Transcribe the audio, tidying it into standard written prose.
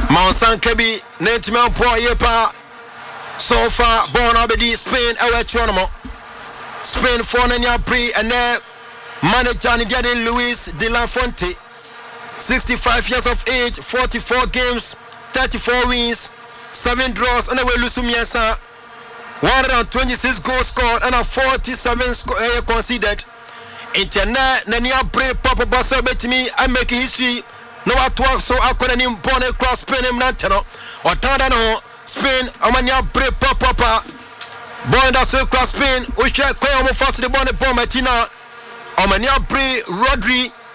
Monsan Kebi, Netiman Po Yepa. So far, born Abedi, Spain, Electronomo. Spain for Nanya Pre and manager Gianni Luis de la Fonte. 65 years of age, 44 games, 34 wins, 7 draws, and away Lusumiasa. 126 goals scored and a 47 conceded. Internet, Nanya Pre, Papa Bassa bet me, I make history. No, I talk so I couldn't import across Spain and Nantano. Or Tadano, Spain, Amania Pre, Papa. Born that across Spain, we check Koyamo first the bonnet for Matina. Amania Pre, Rodri.